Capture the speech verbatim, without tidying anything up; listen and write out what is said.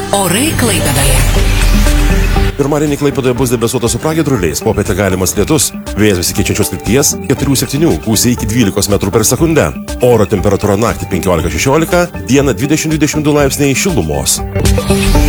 Orai Klaipėdoje. Pirmadienį Klaipėdoje bus debesuota su pragiedruliais, popietę galimas lietus, vėjas besikeičiančios krypties keturių septynių, gūsiai iki dvylikos metrų per sekundę. Oro temperatūra naktį penkiolika šešiolika, dieną dvidešimt dvidešimt du laipsniai šilumos.